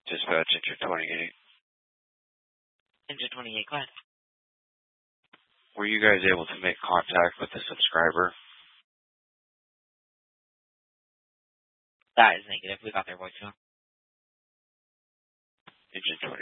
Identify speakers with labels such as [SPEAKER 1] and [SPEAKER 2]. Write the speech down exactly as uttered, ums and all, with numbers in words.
[SPEAKER 1] Dispatch Engine twenty-eight.
[SPEAKER 2] Engine twenty-eight, go ahead.
[SPEAKER 1] Were you guys able to make contact with the subscriber?
[SPEAKER 2] That is negative. We got their voicemail.
[SPEAKER 1] Engine twenty-eight.